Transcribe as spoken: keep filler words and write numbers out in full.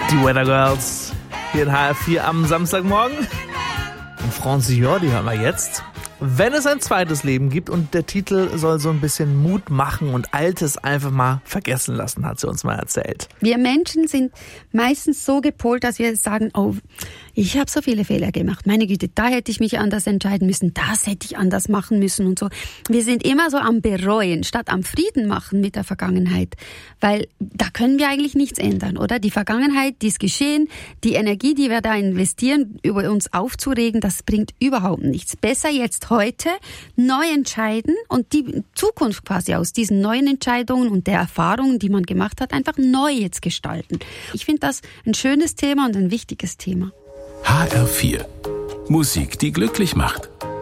Die Weather Girls hier in H R vier am Samstagmorgen. Und Francillon, die hören wir jetzt. Wenn es ein zweites Leben gibt, und der Titel soll so ein bisschen Mut machen und Altes einfach mal vergessen lassen, hat sie uns mal erzählt. Wir Menschen sind meistens so gepolt, dass wir sagen, oh, ich habe so viele Fehler gemacht. Meine Güte, da hätte ich mich anders entscheiden müssen, das hätte ich anders machen müssen und so. Wir sind immer so am Bereuen, statt am Frieden machen mit der Vergangenheit. Weil da können wir eigentlich nichts ändern, oder? Die Vergangenheit, die ist geschehen, die Energie, die wir da investieren, über uns aufzuregen, das bringt überhaupt nichts. Besser jetzt heute neu entscheiden und die Zukunft quasi aus diesen neuen Entscheidungen und der Erfahrungen, die man gemacht hat, einfach neu jetzt gestalten. Ich finde das ein schönes Thema und ein wichtiges Thema. H R vier. Musik, die glücklich macht.